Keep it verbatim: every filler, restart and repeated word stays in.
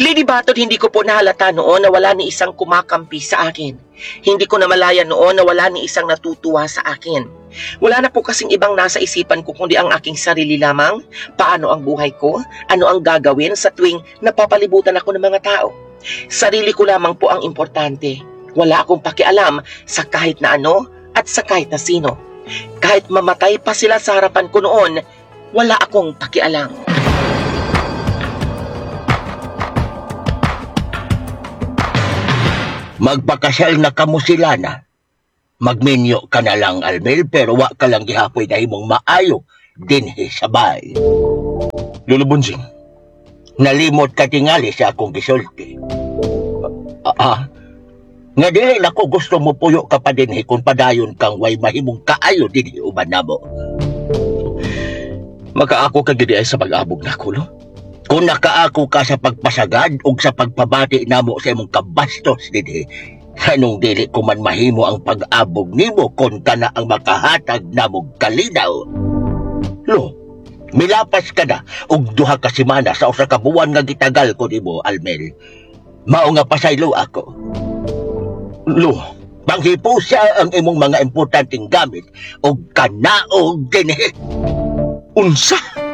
Lady Baton, hindi ko po nahalata noon na wala ni isang kumakampi sa akin. Hindi ko namalaya noon na wala ni isang natutuwa sa akin. Wala na po kasing ibang nasa isipan ko kundi ang aking sarili lamang, paano ang buhay ko, ano ang gagawin sa tuwing napapalibutan ako ng mga tao. Sarili ko lamang po ang importante. Wala akong pakialam sa kahit na ano at sa kahit na sino. Kahit mamatay pa sila sa harapan ko noon, wala akong pakialam. Magpakasal na kamo sila na. Magminyo ka na lang, Almel, pero wa ka lang gihapoy na himong maayo dinhi sa bahay. Lolo Bonjing, Nalimot ka tingali sa akong gisulti. Ah, ah. Nga dili na ko gusto mo puyo ka pa dinhi kung padayon kang way mahimong kaayo dinhi uban namo. makaako ka gidi ay sa pag-abog na kulo. Kung nakaako ka sa pagpasagad o sa pagpabati namo sa imong kabastos dinhi, anong dili ko man mahimo ang pag-abog nimo kung kana ang makahatag namog kalinaw. Lo, milapas ka na og duha ka semana sa usa ka buwan nga gitagal ko nimo, Almel. Mao nga pasaylo ako. Lo, Panghipusa ang imong mga importanteng gamit o kanaog dinhi. unsa?